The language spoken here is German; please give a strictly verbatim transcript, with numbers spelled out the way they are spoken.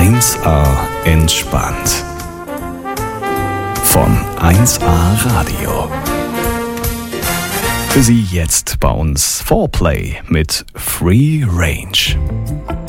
eins A entspannt. Von eins A Radio. Für Sie jetzt bei uns Foreplay mit Free Range.